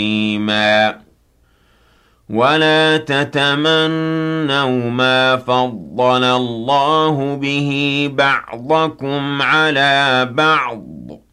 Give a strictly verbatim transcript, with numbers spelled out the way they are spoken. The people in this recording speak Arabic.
حميما ولا تتمنوا ما فضل الله به بعضكم على بعض